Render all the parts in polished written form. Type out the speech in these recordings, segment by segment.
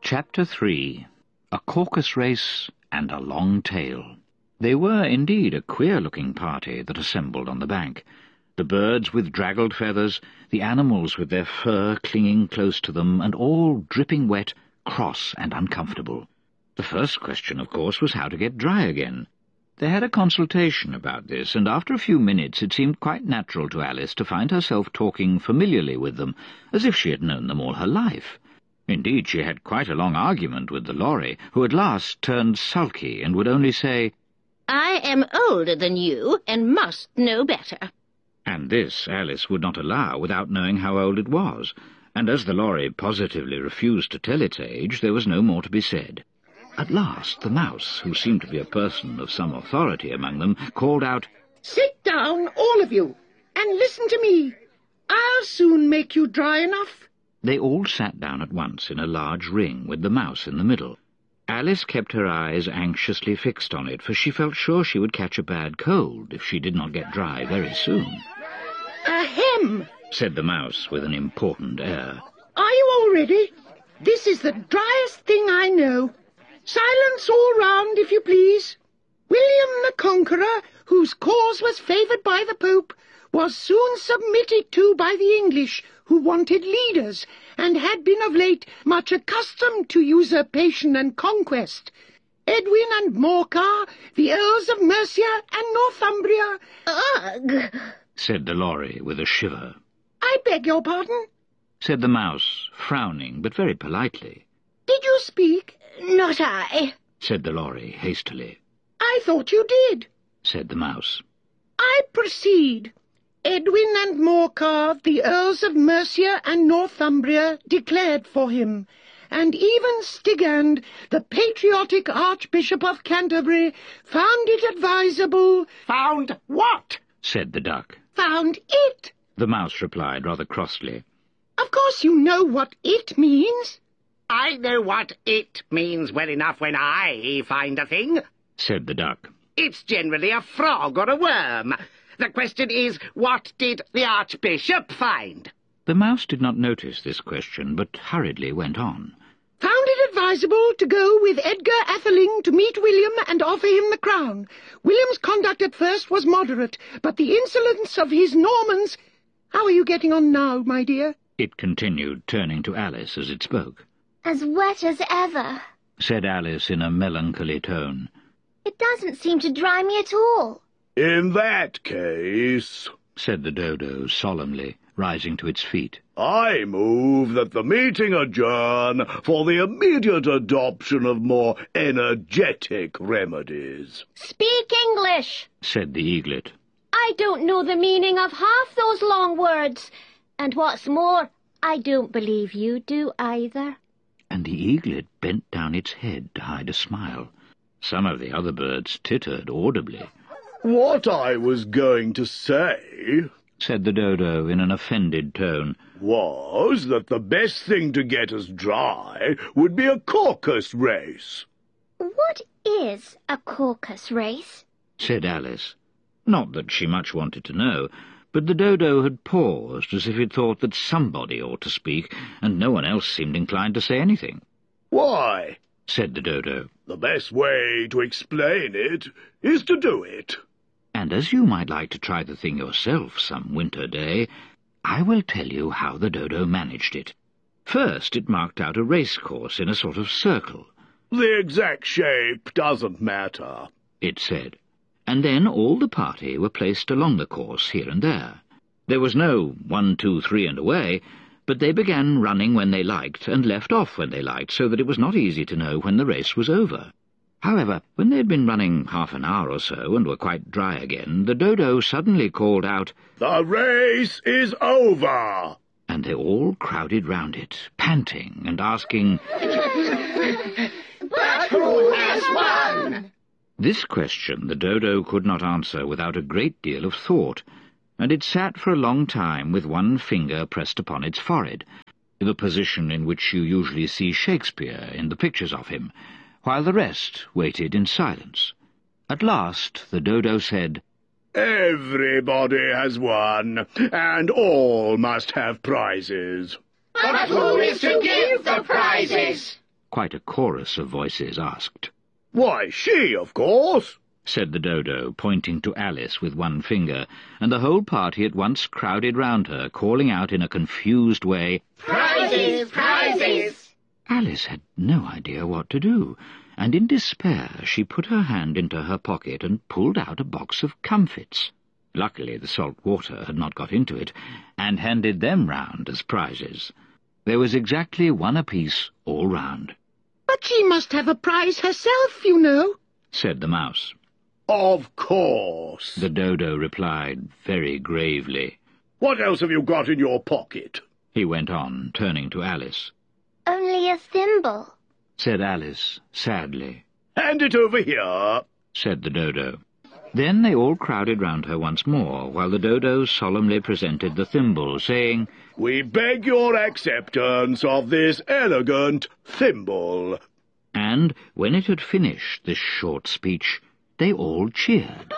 Chapter 3. A Caucus Race and a Long Tail. They were indeed a queer-looking party that assembled on the bank. The birds with draggled feathers, the animals with their fur clinging close to them, and all dripping wet, cross and uncomfortable. The first question, of course, was how to get dry again. They had a consultation about this, and after a few minutes it seemed quite natural to Alice to find herself talking familiarly with them, as if she had known them all her life. Indeed, she had quite a long argument with the lorry, who at last turned sulky and would only say, "I am older than you, and must know better." And this Alice would not allow without knowing how old it was, and as the lorry positively refused to tell its age, there was no more to be said. At last the mouse, who seemed to be a person of some authority among them, called out, "Sit down, all of you, and listen to me. I'll soon make you dry enough." They all sat down at once in a large ring, with the mouse in the middle. Alice kept her eyes anxiously fixed on it, for she felt sure she would catch a bad cold if she did not get dry very soon. "Ahem," said the mouse with an important air. "Are you all ready? This is the driest thing I know. Silence all round, if you please. William the Conqueror, whose cause was favoured by the Pope, was soon submitted to by the English, who wanted leaders, and had been of late much accustomed to usurpation and conquest. Edwin and Morcar, the Earls of Mercia and Northumbria—" "Ugh!" said the lorry with a shiver. "I beg your pardon?" said the mouse, frowning, but very politely. "Did you speak?" "Not I," said the lorry hastily. "I thought you did," said the mouse. "I proceed. Edwin and Morcar, the Earls of Mercia and Northumbria, declared for him, and even Stigand, the patriotic Archbishop of Canterbury, found it advisable—" "Found what?" said the duck. "Found it," the mouse replied rather crossly. "Of course you know what it means." "I know what it means well enough when I find a thing," said the duck. "It's generally a frog or a worm. The question is, what did the Archbishop find?" The mouse did not notice this question, but hurriedly went on. "Found it advisable to go with Edgar Atheling to meet William and offer him the crown. William's conduct at first was moderate, but the insolence of his Normans— How are you getting on now, my dear?" It continued, turning to Alice as it spoke. "As wet as ever," said Alice in a melancholy tone. "It doesn't seem to dry me at all." "In that case," said the dodo solemnly, rising to its feet, "I move that the meeting adjourn for the immediate adoption of more energetic remedies." "Speak English," said the eaglet. "I don't know the meaning of half those long words. And what's more, I don't believe you do either." And the eaglet bent down its head to hide a smile. Some of the other birds tittered audibly. "What I was going to say," said the dodo in an offended tone, "was that the best thing to get us dry would be a caucus race." "What is a caucus race?" said Alice. Not that she much wanted to know, but the dodo had paused as if it thought that somebody ought to speak, and no one else seemed inclined to say anything. "Why," said the dodo, "the best way to explain it is to do it." And as you might like to try the thing yourself some winter day, I will tell you how the dodo managed it. First it marked out a racecourse in a sort of circle. "The exact shape doesn't matter," it said, and then all the party were placed along the course here and there. There was no 1, 2, 3 and away, but they began running when they liked and left off when they liked, so that it was not easy to know when the race was over. However, when they had been running half an hour or so and were quite dry again, the dodo suddenly called out, "The race is over!" And they all crowded round it, panting and asking, "But who has won?" This question the dodo could not answer without a great deal of thought, and it sat for a long time with one finger pressed upon its forehead, the position in which you usually see Shakespeare in the pictures of him, while the rest waited in silence. At last the dodo said, "Everybody has won, and all must have prizes." "But who is to give the prizes?" Quite a chorus of voices asked. "Why, she, of course," said the Dodo, pointing to Alice with one finger, and the whole party at once crowded round her, calling out in a confused way, Prizes! Prizes! Alice had no idea what to do, and in despair she put her hand into her pocket and pulled out a box of comfits. Luckily the salt water had not got into it, and handed them round as prizes. There was exactly one apiece all round. But she must have a prize herself, you know, said the Mouse. "Of course," The Dodo replied very gravely. "What else have you got in your pocket?" He went on, turning to Alice. Only a thimble. Said Alice, sadly. "Hand it over here," said the Dodo. Then they all crowded round her once more, while the Dodo solemnly presented the thimble, saying, "We beg your acceptance of this elegant thimble." And when it had finished this short speech, they all cheered.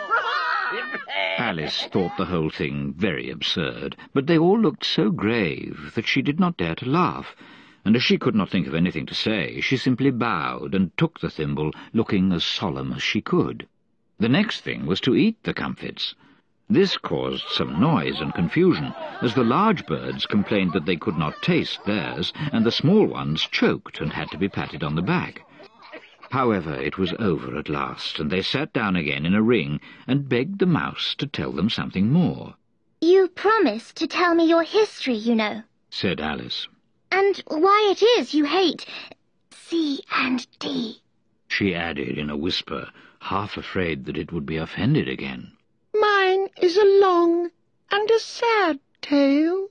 Alice thought the whole thing very absurd, but they all looked so grave that she did not dare to laugh, and as she could not think of anything to say, she simply bowed and took the thimble, looking as solemn as she could. The next thing was to eat the comfits. This caused some noise and confusion, as the large birds complained that they could not taste theirs, and the small ones choked and had to be patted on the back. However, it was over at last, and they sat down again in a ring and begged the Mouse to tell them something more. You promised to tell me your history, you know, said Alice. and why it is you hate C and D. She added in a whisper, half afraid that it would be offended again. Mine is a long and a sad tale.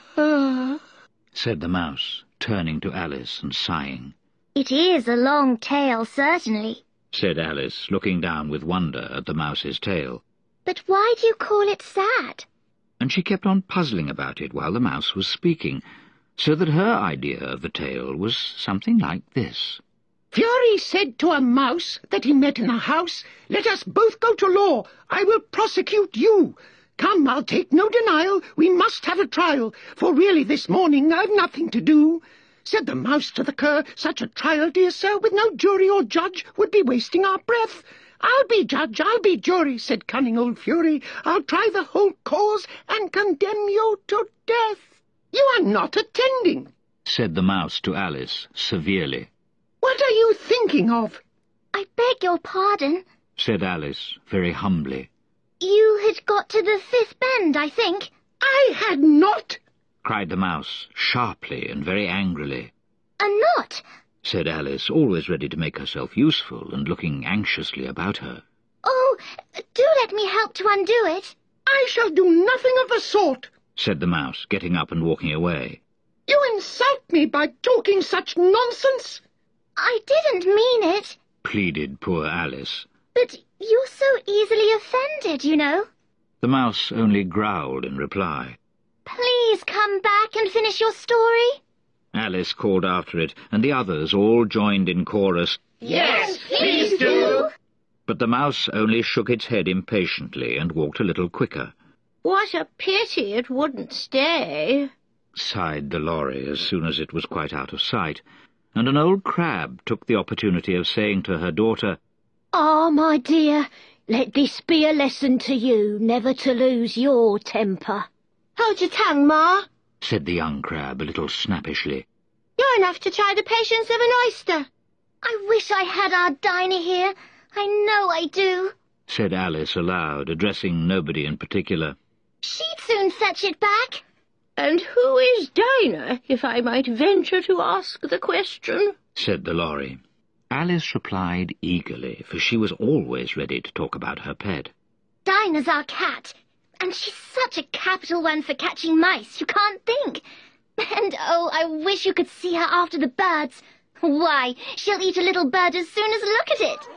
Said the Mouse, turning to Alice and sighing. It is a long tale, certainly, Said Alice, looking down with wonder at the Mouse's tail. but why do you call it sad? And she kept on puzzling about it while the Mouse was speaking, so that her idea of the tale was something like this. Fury said to a mouse that he met in a house, "Let us both go to law. I will prosecute you. Come, I'll take no denial. We must have a trial, for really this morning I've nothing to do." Said the mouse to the cur, "Such a trial, dear sir, with no jury or judge, would be wasting our breath." "I'll be judge, I'll be jury," said cunning old Fury. "I'll try the whole cause and condemn you to death." "You are not attending," said the Mouse to Alice, severely. "What are you thinking of?" I beg your pardon. Said Alice, very humbly. You had got to the fifth bend, I think. "I had not." Cried the Mouse, sharply and very angrily. A knot. Said Alice, always ready to make herself useful and looking anxiously about her. Oh, do let me help to undo it. "I shall do nothing of the sort." Said the Mouse, getting up and walking away. "You insult me by talking such nonsense." I didn't mean it. Pleaded poor Alice. But you're so easily offended, you know. The Mouse only growled in reply. Please come back and finish your story. Alice called after it, and the others all joined in chorus. Yes, please do. But the Mouse only shook its head impatiently and walked a little quicker. What a pity it wouldn't stay. Sighed the lorry as soon as it was quite out of sight, and an old crab took the opportunity of saying to her daughter, Ah, my dear, let this be a lesson to you, never to lose your temper. Hold your tongue, Ma. said the young crab a little snappishly. You're enough to try the patience of an oyster. I wish I had our Dinah here. I know I do. Said Alice aloud, addressing nobody in particular. She'd soon fetch it back. And who is Dinah, if I might venture to ask the question? Said the lorry. Alice replied eagerly, for she was always ready to talk about her pet. Dinah's our cat, and she's such a capital one for catching mice, you can't think. And, oh, I wish you could see her after the birds. Why, she'll eat a little bird as soon as look at it.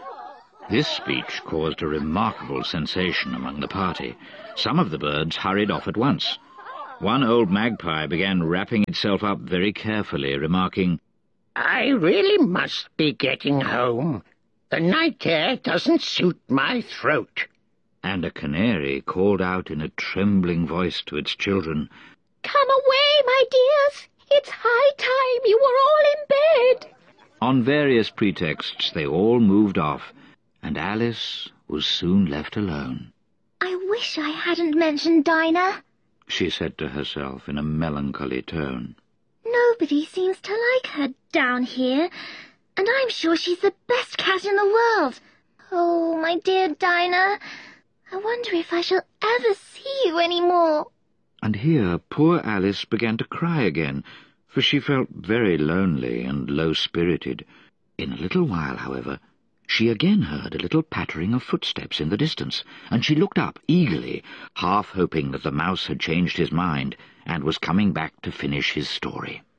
This speech caused a remarkable sensation among the party. Some of the birds hurried off at once. One old magpie began wrapping itself up very carefully, remarking, "I really must be getting home. The night air doesn't suit my throat." and a canary called out in a trembling voice to its children, Come away, my dears. It's high time you were all in bed. On various pretexts they all moved off, and Alice was soon left alone. I wish I hadn't mentioned Dinah, she said to herself in a melancholy tone. Nobody seems to like her down here, and I'm sure she's the best cat in the world. Oh, my dear Dinah, I wonder if I shall ever see you any more. And here poor Alice began to cry again, for she felt very lonely and low-spirited. In a little while, however, she again heard a little pattering of footsteps in the distance, and she looked up eagerly, half hoping that the mouse had changed his mind and was coming back to finish his story.